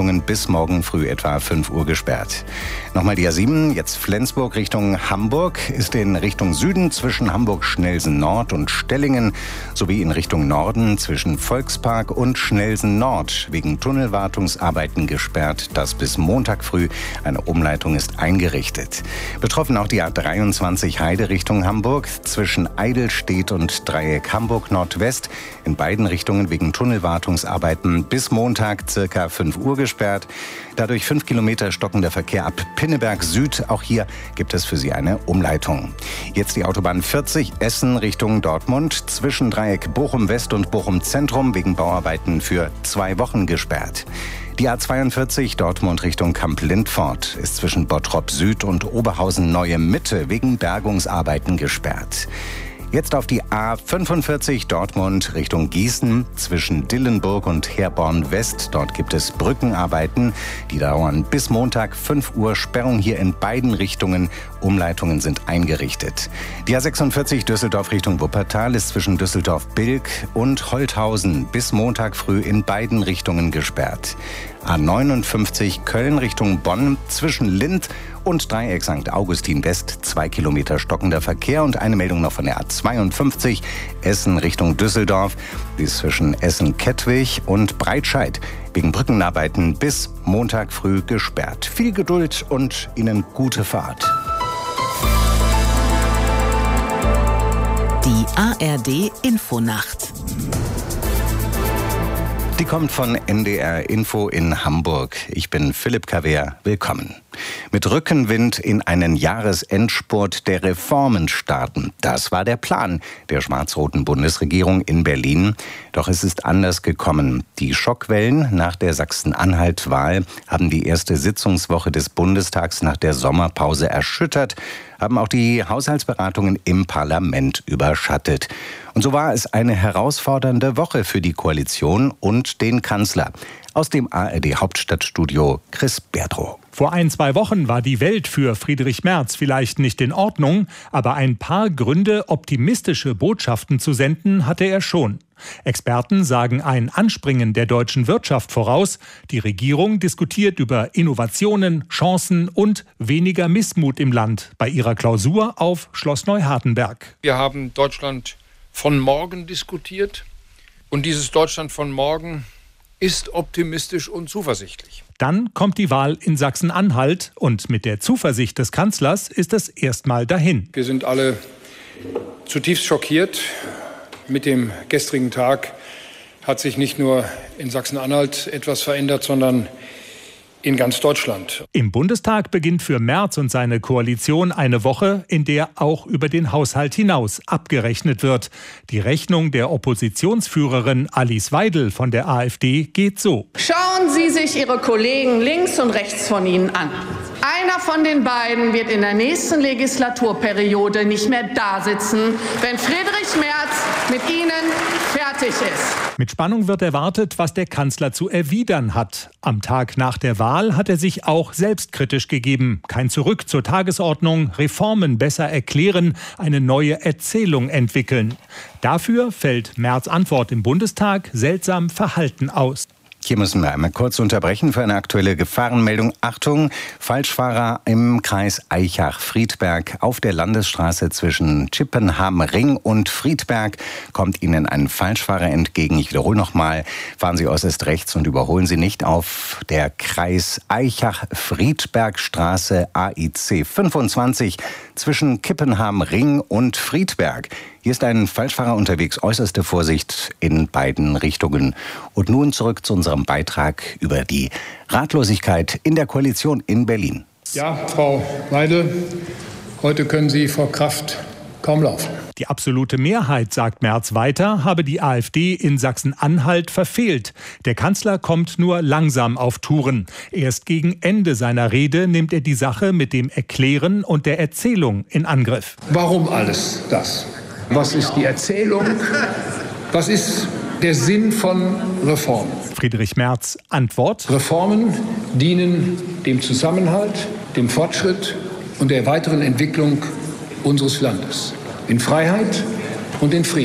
Richtungen bis morgen früh etwa 5 Uhr gesperrt. Nochmal die A7, jetzt Flensburg Richtung Hamburg, ist in Richtung Süden zwischen Hamburg-Schnelsen Nord und Stellingen sowie in Richtung Norden zwischen Volkspark und Schnelsen Nord wegen Tunnelwartungsarbeiten gesperrt. Das bis Montag früh. Eine Umleitung ist eingerichtet. Betroffen auch die A23 Heide Richtung Hamburg zwischen Eidelstedt und Dreieck Hamburg Nordwest. In beiden Richtungen wegen Tunnelwartungsarbeiten bis Montag circa 5 Uhr gesperrt. Dadurch 5 Kilometer stockender Verkehr ab Pinneberg Süd. Auch hier gibt es für Sie eine Umleitung. Jetzt die Autobahn 40 Essen Richtung Dortmund zwischen Dreieck Bochum West und Bochum Zentrum wegen Bauarbeiten für 2 Wochen gesperrt. Die A42 Dortmund Richtung Kamp-Lindfort ist zwischen Bottrop Süd und Oberhausen Neue Mitte wegen Bergungsarbeiten gesperrt. Jetzt auf die A45 Dortmund Richtung Gießen zwischen Dillenburg und Herborn West. Dort gibt es Brückenarbeiten, die dauern bis Montag 5 Uhr. Sperrung hier in beiden Richtungen. Umleitungen sind eingerichtet. Die A46 Düsseldorf Richtung Wuppertal ist zwischen Düsseldorf-Bilk und Holthausen bis Montag früh in beiden Richtungen gesperrt. A59 Köln Richtung Bonn zwischen Lindt und Dreieck St. Augustin West 2 Kilometer stockender Verkehr. Und eine Meldung noch von der A52 Essen Richtung Düsseldorf, die ist zwischen Essen-Kettwig und Breitscheid wegen Brückenarbeiten bis Montag früh gesperrt. Viel Geduld und Ihnen gute Fahrt. Die ARD Infonacht. Die kommt von NDR Info in Hamburg. Ich bin Philipp Kawehr. Willkommen. Mit Rückenwind in einen Jahresendspurt der Reformen starten. Das war der Plan der schwarz-roten Bundesregierung in Berlin. Doch es ist anders gekommen. Die Schockwellen nach der Sachsen-Anhalt-Wahl haben die erste Sitzungswoche des Bundestags nach der Sommerpause erschüttert, haben auch die Haushaltsberatungen im Parlament überschattet. Und so war es eine herausfordernde Woche für die Koalition und den Kanzler. Aus dem ARD-Hauptstadtstudio Chris Berdrow. Vor 1-2 Wochen war die Welt für Friedrich Merz vielleicht nicht in Ordnung, aber ein paar Gründe, optimistische Botschaften zu senden, hatte er schon. Experten sagen ein Anspringen der deutschen Wirtschaft voraus. Die Regierung diskutiert über Innovationen, Chancen und weniger Missmut im Land bei ihrer Klausur auf Schloss Neuhardenberg. Wir haben Deutschland von morgen diskutiert und dieses Deutschland von morgen ist optimistisch und zuversichtlich. Dann kommt die Wahl in Sachsen-Anhalt und mit der Zuversicht des Kanzlers ist es erstmal dahin. Wir sind alle zutiefst schockiert. Mit dem gestrigen Tag hat sich nicht nur in Sachsen-Anhalt etwas verändert, sondern in ganz Deutschland. Im Bundestag beginnt für Merz und seine Koalition eine Woche, in der auch über den Haushalt hinaus abgerechnet wird. Die Rechnung der Oppositionsführerin Alice Weidel von der AfD geht so. Schauen Sie sich Ihre Kollegen links und rechts von Ihnen an. Einer von den beiden wird in der nächsten Legislaturperiode nicht mehr da sitzen, wenn Friedrich Merz mit Ihnen fertig ist. Mit Spannung wird erwartet, was der Kanzler zu erwidern hat. Am Tag nach der Wahl hat er sich auch selbstkritisch gegeben. Kein Zurück zur Tagesordnung, Reformen besser erklären, eine neue Erzählung entwickeln. Dafür fällt Merz' Antwort im Bundestag seltsam verhalten aus. Hier müssen wir einmal kurz unterbrechen für eine aktuelle Gefahrenmeldung. Achtung, Falschfahrer im Kreis Aichach-Friedberg. Auf der Landesstraße zwischen Chippenham-Ring und Friedberg kommt Ihnen ein Falschfahrer entgegen. Ich wiederhole nochmal, fahren Sie äußerst rechts und überholen Sie nicht auf der Kreis Aichach-Friedberg-Straße AIC 25 zwischen Kippenham-Ring und Friedberg. Hier ist ein Falschfahrer unterwegs. Äußerste Vorsicht in beiden Richtungen. Und nun zurück zu unserem Beitrag über die Ratlosigkeit in der Koalition in Berlin. Ja, Frau Weidel, heute können Sie vor Kraft kaum laufen. Die absolute Mehrheit, sagt Merz weiter, habe die AfD in Sachsen-Anhalt verfehlt. Der Kanzler kommt nur langsam auf Touren. Erst gegen Ende seiner Rede nimmt er die Sache mit dem Erklären und der Erzählung in Angriff. Warum alles das? Was ist die Erzählung? Was ist der Sinn von Reformen? Friedrich Merz Antwort: Reformen dienen dem Zusammenhalt, dem Fortschritt und der weiteren Entwicklung unseres Landes. In Freiheit und in Frieden.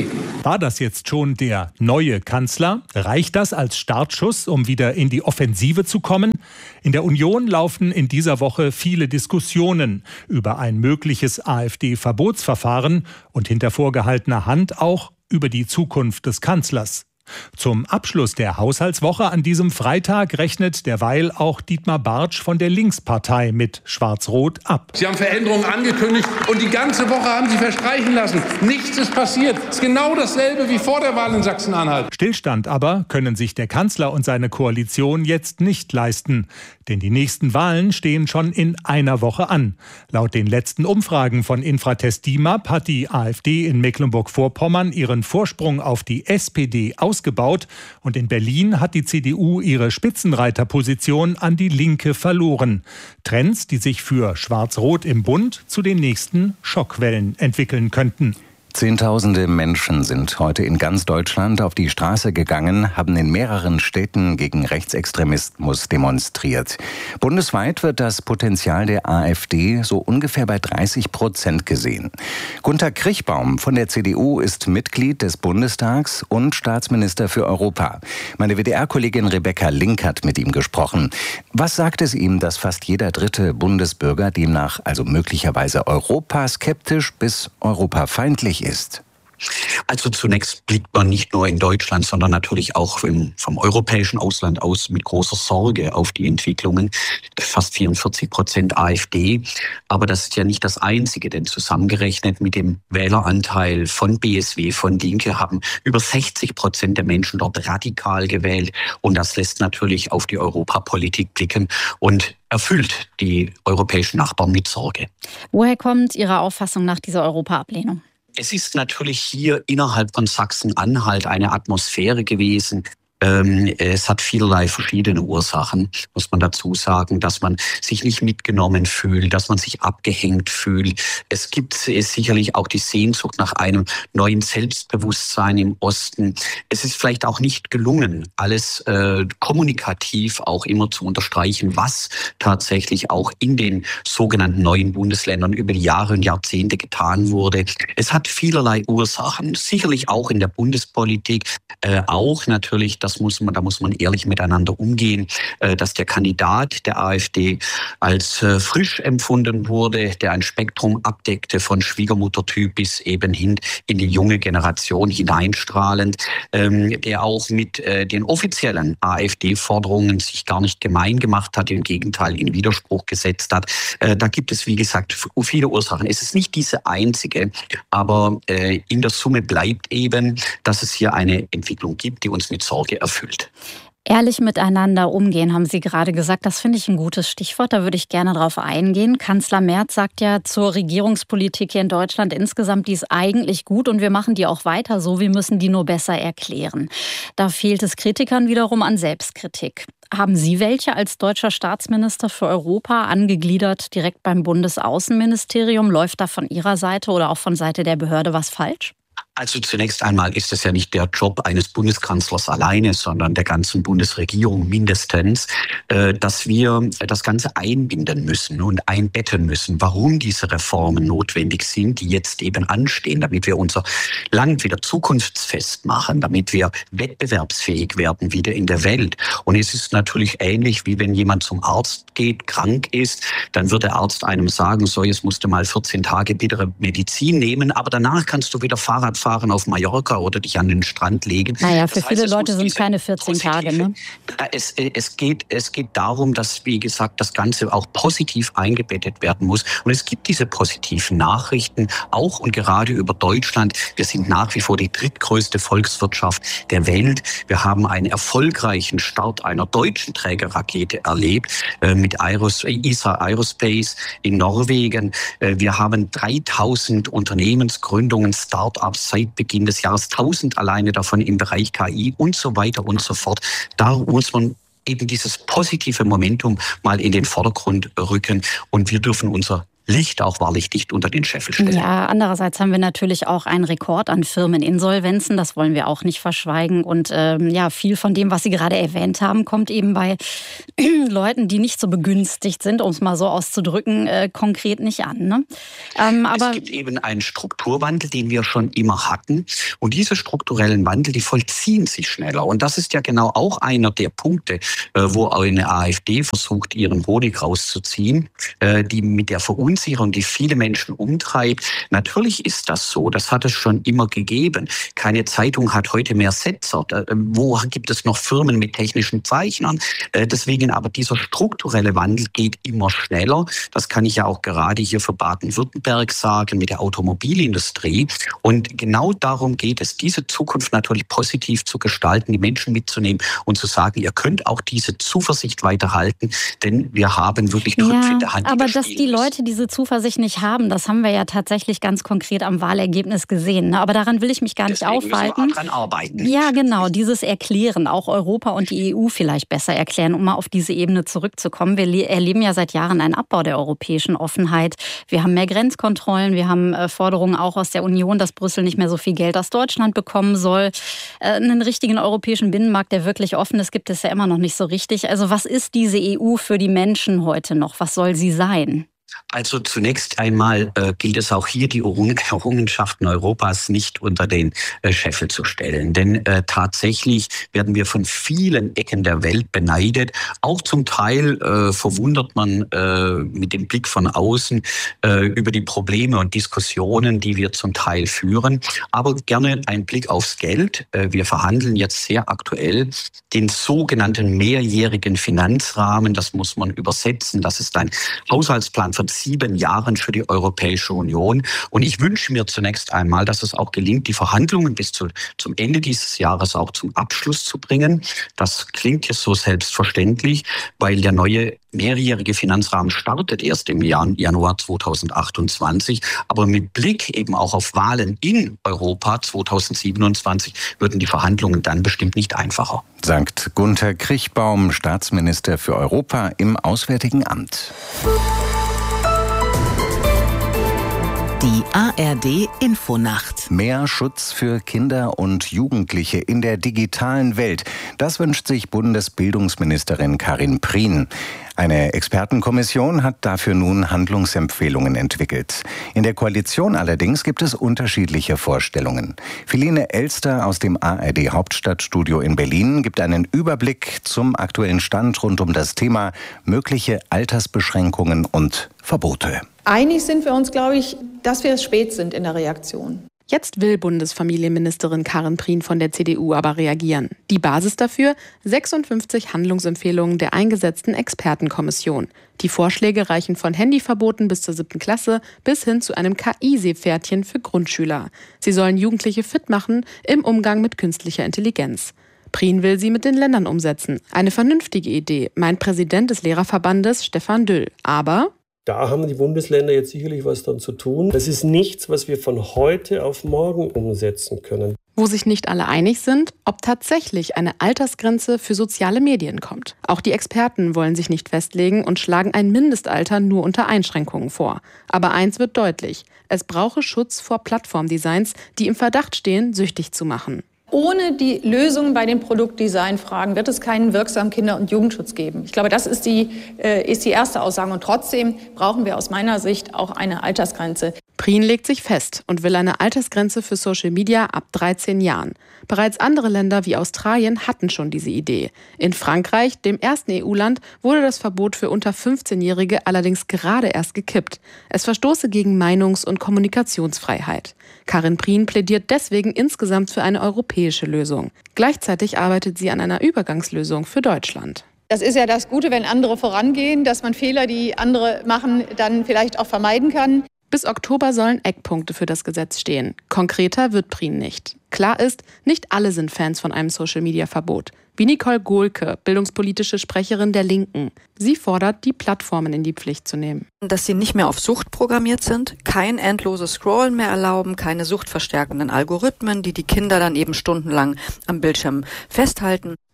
War das jetzt schon der neue Kanzler? Reicht das als Startschuss, um wieder in die Offensive zu kommen? In der Union laufen in dieser Woche viele Diskussionen über ein mögliches AfD-Verbotsverfahren und hinter vorgehaltener Hand auch über die Zukunft des Kanzlers. Zum Abschluss der Haushaltswoche an diesem Freitag rechnet derweil auch Dietmar Bartsch von der Linkspartei mit Schwarz-Rot ab. Sie haben Veränderungen angekündigt und die ganze Woche haben Sie verstreichen lassen. Nichts ist passiert. Es ist genau dasselbe wie vor der Wahl in Sachsen-Anhalt. Stillstand aber können sich der Kanzler und seine Koalition jetzt nicht leisten. Denn die nächsten Wahlen stehen schon in einer Woche an. Laut den letzten Umfragen von Infratest DIMAP hat die AfD in Mecklenburg-Vorpommern ihren Vorsprung auf die SPD ausgebaut. Und in Berlin hat die CDU ihre Spitzenreiterposition an die Linke verloren. Trends, die sich für Schwarz-Rot im Bund zu den nächsten Schockwellen entwickeln könnten. Zehntausende Menschen sind heute in ganz Deutschland auf die Straße gegangen, haben in mehreren Städten gegen Rechtsextremismus demonstriert. Bundesweit wird das Potenzial der AfD so ungefähr bei 30% gesehen. Gunter Krichbaum von der CDU ist Mitglied des Bundestags und Staatsminister für Europa. Meine WDR-Kollegin Rebecca Link hat mit ihm gesprochen. Was sagt es ihm, dass fast jeder dritte Bundesbürger demnach also möglicherweise europaskeptisch bis europafeindlich ist? Also zunächst blickt man nicht nur in Deutschland, sondern natürlich auch vom europäischen Ausland aus mit großer Sorge auf die Entwicklungen. Fast 44% AfD. Aber das ist ja nicht das Einzige, denn zusammengerechnet mit dem Wähleranteil von BSW, von Linke, haben über 60% der Menschen dort radikal gewählt. Und das lässt natürlich auf die Europapolitik blicken und erfüllt die europäischen Nachbarn mit Sorge. Woher kommt Ihrer Auffassung nach diese Europa-Ablehnung? Es ist natürlich hier innerhalb von Sachsen-Anhalt eine Atmosphäre gewesen. Es hat vielerlei verschiedene Ursachen, muss man dazu sagen, dass man sich nicht mitgenommen fühlt, dass man sich abgehängt fühlt. Es gibt sicherlich auch die Sehnsucht nach einem neuen Selbstbewusstsein im Osten. Es ist vielleicht auch nicht gelungen, alles kommunikativ auch immer zu unterstreichen, was tatsächlich auch in den sogenannten neuen Bundesländern über die Jahre und Jahrzehnte getan wurde. Es hat vielerlei Ursachen, sicherlich auch in der Bundespolitik, auch natürlich, da muss man ehrlich miteinander umgehen, dass der Kandidat der AfD als frisch empfunden wurde, der ein Spektrum abdeckte von Schwiegermuttertyp bis eben hin in die junge Generation hineinstrahlend, der auch mit den offiziellen AfD-Forderungen sich gar nicht gemein gemacht hat, im Gegenteil in Widerspruch gesetzt hat. Da gibt es, wie gesagt, viele Ursachen. Es ist nicht diese einzige, aber in der Summe bleibt eben, dass es hier eine Entwicklung gibt, die uns mit Sorge erfüllt. Ehrlich miteinander umgehen, haben Sie gerade gesagt. Das finde ich ein gutes Stichwort. Da würde ich gerne drauf eingehen. Kanzler Merz sagt ja zur Regierungspolitik hier in Deutschland insgesamt, die ist eigentlich gut und wir machen die auch weiter so. Wir müssen die nur besser erklären. Da fehlt es Kritikern wiederum an Selbstkritik. Haben Sie welche als deutscher Staatsminister für Europa, angegliedert direkt beim Bundesaußenministerium? Läuft da von Ihrer Seite oder auch von Seite der Behörde was falsch? Also zunächst einmal ist es ja nicht der Job eines Bundeskanzlers alleine, sondern der ganzen Bundesregierung mindestens, dass wir das Ganze einbinden müssen und einbetten müssen, warum diese Reformen notwendig sind, die jetzt eben anstehen, damit wir unser Land wieder zukunftsfest machen, damit wir wettbewerbsfähig werden wieder in der Welt. Und es ist natürlich ähnlich, wie wenn jemand zum Arzt geht, krank ist, dann wird der Arzt einem sagen, so jetzt musst du mal 14 Tage bittere Medizin nehmen, aber danach kannst du wieder Fahrrad fahren auf Mallorca oder dich an den Strand legen. Naja, für viele Leute sind es keine 14 Tage, ne? Es geht darum, dass, wie gesagt, das Ganze auch positiv eingebettet werden muss. Und es gibt diese positiven Nachrichten, auch und gerade über Deutschland. Wir sind nach wie vor die drittgrößte Volkswirtschaft der Welt. Wir haben einen erfolgreichen Start einer deutschen Trägerrakete erlebt, mit ESA Aerospace in Norwegen. Wir haben 3000 Unternehmensgründungen, Start-ups seit Beginn des Jahres, 1000 alleine davon im Bereich KI und so weiter und so fort. Da muss man eben dieses positive Momentum mal in den Vordergrund rücken und wir dürfen unser Licht auch wahrlich dicht unter den Scheffel stellen. Ja, andererseits haben wir natürlich auch einen Rekord an Firmeninsolvenzen. Das wollen wir auch nicht verschweigen. Und viel von dem, was Sie gerade erwähnt haben, kommt eben bei Leuten, die nicht so begünstigt sind, um es mal so auszudrücken, konkret nicht an. Ne? Aber es gibt eben einen Strukturwandel, den wir schon immer hatten. Und diese strukturellen Wandel, die vollziehen sich schneller. Und das ist ja genau auch einer der Punkte, wo eine AfD versucht, ihren Honig rauszuziehen, die mit der Verunsicherung, die viele Menschen umtreibt. Natürlich ist das so. Das hat es schon immer gegeben. Keine Zeitung hat heute mehr Setzer. Wo gibt es noch Firmen mit technischen Zeichnern? Deswegen aber dieser strukturelle Wandel geht immer schneller. Das kann ich ja auch gerade hier für Baden-Württemberg sagen mit der Automobilindustrie. Und genau darum geht es, diese Zukunft natürlich positiv zu gestalten, die Menschen mitzunehmen und zu sagen, ihr könnt auch diese Zuversicht weiterhalten, denn wir haben wirklich Trümpfe in der Hand. Aber dass die Leute diese Zuversicht nicht haben, das haben wir ja tatsächlich ganz konkret am Wahlergebnis gesehen. Aber daran will ich mich gar nicht aufhalten. Müssen wir dran arbeiten. Ja, genau, dieses Erklären, auch Europa und die EU vielleicht besser erklären, um mal auf diese Ebene zurückzukommen. Wir erleben ja seit Jahren einen Abbau der europäischen Offenheit. Wir haben mehr Grenzkontrollen, wir haben Forderungen auch aus der Union, dass Brüssel nicht mehr so viel Geld aus Deutschland bekommen soll. Einen richtigen europäischen Binnenmarkt, der wirklich offen ist, gibt es ja immer noch nicht so richtig. Also was ist diese EU für die Menschen heute noch? Was soll sie sein? Also zunächst einmal gilt es auch hier, die Errungenschaften Europas nicht unter den Scheffel zu stellen. Denn tatsächlich werden wir von vielen Ecken der Welt beneidet. Auch zum Teil verwundert man mit dem Blick von außen über die Probleme und Diskussionen, die wir zum Teil führen. Aber gerne ein Blick aufs Geld. Wir verhandeln jetzt sehr aktuell den sogenannten mehrjährigen Finanzrahmen. Das muss man übersetzen. Das ist ein Haushaltsplan von 7 Jahren für die Europäische Union. Und ich wünsche mir zunächst einmal, dass es auch gelingt, die Verhandlungen bis zum Ende dieses Jahres auch zum Abschluss zu bringen. Das klingt jetzt so selbstverständlich, weil der neue mehrjährige Finanzrahmen startet erst im Januar 2028. Aber mit Blick eben auch auf Wahlen in Europa 2027 würden die Verhandlungen dann bestimmt nicht einfacher. Sagt Gunther Krichbaum, Staatsminister für Europa im Auswärtigen Amt. Die ARD Infonacht. Mehr Schutz für Kinder und Jugendliche in der digitalen Welt. Das wünscht sich Bundesbildungsministerin Karin Prien. Eine Expertenkommission hat dafür nun Handlungsempfehlungen entwickelt. In der Koalition allerdings gibt es unterschiedliche Vorstellungen. Philine Elster aus dem ARD Hauptstadtstudio in Berlin gibt einen Überblick zum aktuellen Stand rund um das Thema mögliche Altersbeschränkungen und Verbote. Einig sind wir uns, glaube ich, dass wir spät sind in der Reaktion. Jetzt will Bundesfamilienministerin Karin Prien von der CDU aber reagieren. Die Basis dafür: 56 Handlungsempfehlungen der eingesetzten Expertenkommission. Die Vorschläge reichen von Handyverboten bis zur 7. Klasse bis hin zu einem KI-Seepferdchen für Grundschüler. Sie sollen Jugendliche fit machen im Umgang mit künstlicher Intelligenz. Prien will sie mit den Ländern umsetzen. Eine vernünftige Idee, meint Präsident des Lehrerverbandes Stefan Düll. Aber da haben die Bundesländer jetzt sicherlich was dran zu tun. Das ist nichts, was wir von heute auf morgen umsetzen können. Wo sich nicht alle einig sind, ob tatsächlich eine Altersgrenze für soziale Medien kommt. Auch die Experten wollen sich nicht festlegen und schlagen ein Mindestalter nur unter Einschränkungen vor. Aber eins wird deutlich: Es brauche Schutz vor Plattformdesigns, die im Verdacht stehen, süchtig zu machen. Ohne die Lösung bei den Produktdesignfragen wird es keinen wirksamen Kinder- und Jugendschutz geben. Ich glaube, das ist die erste Aussage. Und trotzdem brauchen wir aus meiner Sicht auch eine Altersgrenze. Prien legt sich fest und will eine Altersgrenze für Social Media ab 13 Jahren. Bereits andere Länder wie Australien hatten schon diese Idee. In Frankreich, dem ersten EU-Land, wurde das Verbot für unter 15-Jährige allerdings gerade erst gekippt. Es verstoße gegen Meinungs- und Kommunikationsfreiheit. Karin Prien plädiert deswegen insgesamt für eine europäische Lösung. Gleichzeitig arbeitet sie an einer Übergangslösung für Deutschland. Das ist ja das Gute, wenn andere vorangehen, dass man Fehler, die andere machen, dann vielleicht auch vermeiden kann. Bis Oktober sollen Eckpunkte für das Gesetz stehen. Konkreter wird Prien nicht. Klar ist, nicht alle sind Fans von einem Social-Media-Verbot. Wie Nicole Gohlke, bildungspolitische Sprecherin der Linken. Sie fordert, die Plattformen in die Pflicht zu nehmen. Dass sie nicht mehr auf Sucht programmiert sind, kein endloses Scrollen mehr erlauben, keine suchtverstärkenden Algorithmen, die die Kinder dann eben stundenlang am Bildschirm festhalten.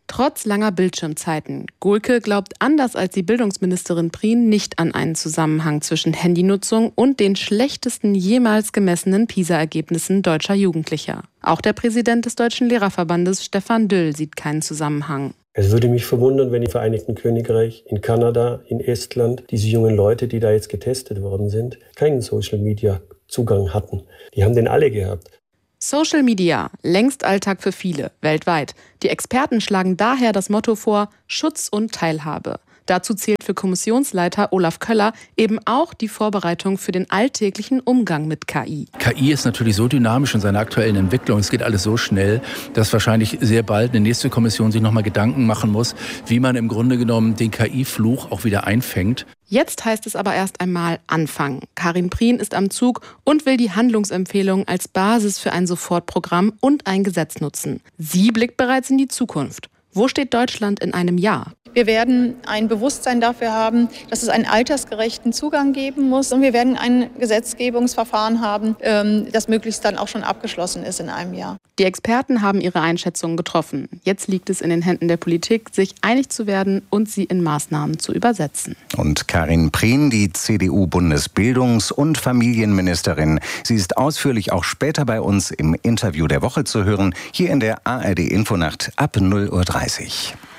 Trotz langer Bildschirmzeiten. Gulke glaubt anders als die Bildungsministerin Prien nicht an einen Zusammenhang zwischen Handynutzung und den schlechtesten jemals gemessenen PISA-Ergebnissen deutscher Jugendlicher. Auch der Präsident des Deutschen Lehrerverbandes, Stefan Düll, sieht keinen Zusammenhang. Es würde mich verwundern, wenn im Vereinigten Königreich, in Kanada, in Estland diese jungen Leute, die da jetzt getestet worden sind, keinen Social-Media-Zugang hatten. Die haben den alle gehabt. Social Media, längst Alltag für viele, weltweit. Die Experten schlagen daher das Motto vor, Schutz und Teilhabe. Dazu zählt für Kommissionsleiter Olaf Köller eben auch die Vorbereitung für den alltäglichen Umgang mit KI. KI ist natürlich so dynamisch in seiner aktuellen Entwicklung, es geht alles so schnell, dass wahrscheinlich sehr bald eine nächste Kommission sich nochmal Gedanken machen muss, wie man im Grunde genommen den KI-Fluch auch wieder einfängt. Jetzt heißt es aber erst einmal anfangen. Karin Prien ist am Zug und will die Handlungsempfehlung als Basis für ein Sofortprogramm und ein Gesetz nutzen. Sie blickt bereits in die Zukunft. Wo steht Deutschland in einem Jahr? Wir werden ein Bewusstsein dafür haben, dass es einen altersgerechten Zugang geben muss. Und wir werden ein Gesetzgebungsverfahren haben, das möglichst dann auch schon abgeschlossen ist in einem Jahr. Die Experten haben ihre Einschätzungen getroffen. Jetzt liegt es in den Händen der Politik, sich einig zu werden und sie in Maßnahmen zu übersetzen. Und Karin Prien, die CDU-Bundesbildungs- und Familienministerin. Sie ist ausführlich auch später bei uns im Interview der Woche zu hören, hier in der ARD Infonacht ab 0:30 Uhr.